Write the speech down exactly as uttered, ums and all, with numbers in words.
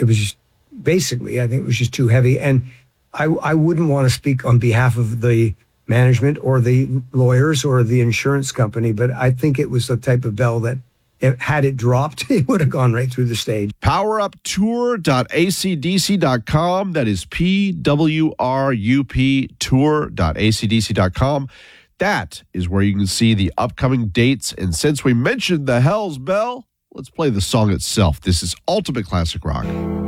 it was just, basically, I think it was just too heavy. And I, I wouldn't want to speak on behalf of the management or the lawyers or the insurance company, but I think it was the type of bell that, it, had it dropped, it would have gone right through the stage. power up tour dot a c d c dot com. That is P W R U P tour dot a c d c dot com. That is where you can see the upcoming dates. And since we mentioned the Hells Bell, let's play the song itself. This is Ultimate Classic Rock.